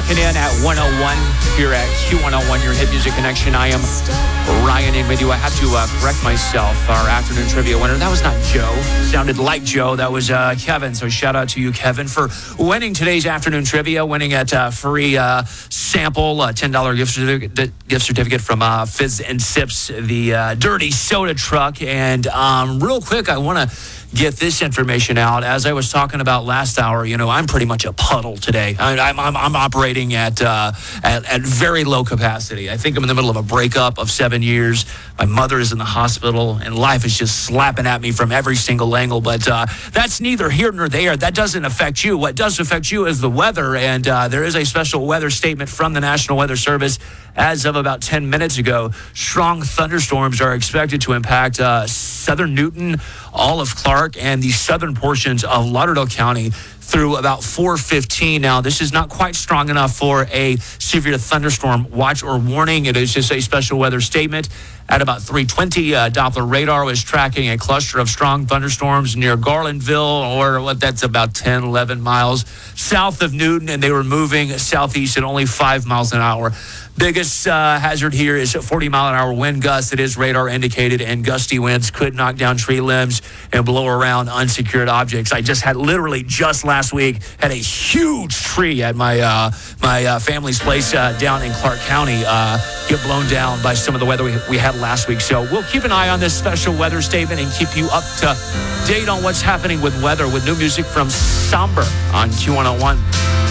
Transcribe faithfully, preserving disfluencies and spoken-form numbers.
checking in at one oh one here at Q one oh one, your hit music connection. I am Ryan in with you. I have to uh, correct myself. Our afternoon trivia winner, that was not Joe. Sounded like Joe. That was uh, Kevin. So shout out to you, Kevin, for winning today's afternoon trivia, winning at uh, free uh, sample, uh, ten dollars gift certificate, gift certificate from uh, Fizz and Sips, the uh, dirty soda truck. And um, real quick, I want to get this information out. As I was talking about last hour, you know, I'm pretty much a puddle today. I, I'm, I'm, I'm operating at, uh, at at very low capacity. I think I'm in the middle of a breakup of seven years. My mother is in the hospital, and life is just slapping at me from every single angle. But uh, that's neither here nor there. That doesn't affect you. What does affect you is the weather, and uh, there is a special weather statement from the National Weather Service. As of about ten minutes ago, strong thunderstorms are expected to impact uh, southern Newton, all of Clark, and the southern portions of Lauderdale County through about four fifteen. Now, this is not quite strong enough for a severe thunderstorm watch or warning. It is just a special weather statement. At about three twenty, uh, Doppler radar was tracking a cluster of strong thunderstorms near Garlandville, or what that's about ten, eleven miles south of Newton, and they were moving southeast at only five miles an hour. Biggest uh, hazard here is forty mile an hour wind gusts. It is radar indicated, and gusty winds could knock down tree limbs and blow around unsecured objects. I just had literally just last week had a huge tree at my uh, my uh, family's place uh, down in Clark County uh, get blown down by some of the weather we, we had last week. So we'll keep an eye on this special weather statement and keep you up to date on what's happening with weather with new music from Somber on Q one oh one.